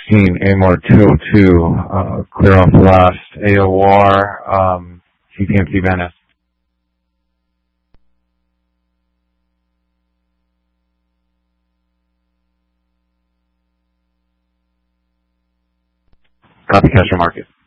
16, AMOR 202, clear off last, AOR, CPMC Venice. Copy, Cash Market.